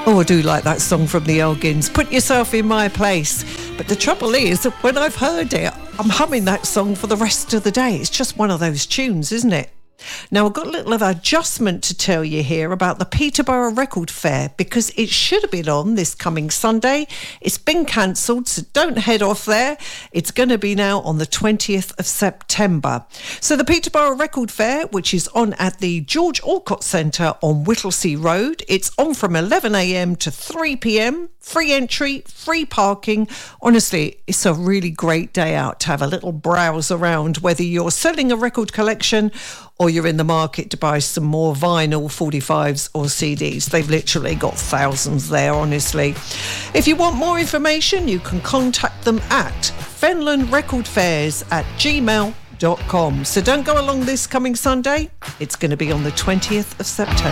Oh, I do like that song from the Elgins, Put Yourself in My Place. But the trouble is that when I've heard it, I'm humming that song for the rest of the day. It's just one of those tunes, isn't it? Now, I've got a little of adjustment to tell you here about the Peterborough Record Fair, because it should have been on this coming Sunday. It's been cancelled, so don't head off there. It's going to be now on the 20th of September. So the Peterborough Record Fair, which is on at the George Alcott Centre on Whittlesea Road, it's on from 11 a.m. to 3 p.m. Free entry, free parking. Honestly, it's a really great day out to have a little browse around, whether you're selling a record collection or you're in the market to buy some more vinyl, 45s or CDs. They've literally got thousands there, honestly. If you want more information, you can contact them at fenlandrecordfairs@gmail.com. So don't go along this coming Sunday. It's going to be on the 20th of September.